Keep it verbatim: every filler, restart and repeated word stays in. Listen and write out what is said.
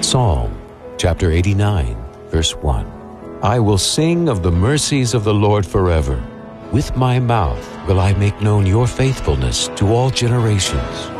Psalm chapter eighty-nine, verse one. I will sing of the mercies of the Lord forever. With my mouth will I make known your faithfulness to all generations.